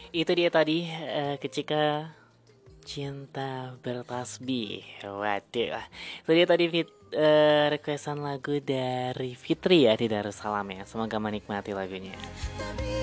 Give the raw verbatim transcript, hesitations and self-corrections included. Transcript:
Itu dia tadi eh, ketika cinta bertasbih. Waduh. Itu dia tadi fit, eh, requestan lagu dari Fitri ya di Darussalam ya. Semoga menikmati lagunya.